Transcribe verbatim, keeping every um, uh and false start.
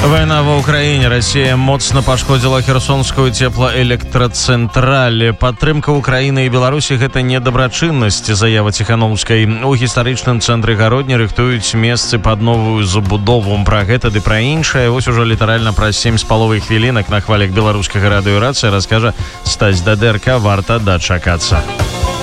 Война в Украине. Россия моцна пашкодзіла херсонскую теплоэлектрацэнтраль. Падтрымка Украины и Беларуси – гэта не дабрачыннасць, заява Ціхановскай. У гістарычным цэнтры Гародні рыхтуюць месцы пад новую забудову. Пра гэта ды пра іншае вось ужо літаральна праз сем з паловай хвілінак на хвалях беларускага радыёрацыя раскажа Стась Дадэрка. Варта дачакацца.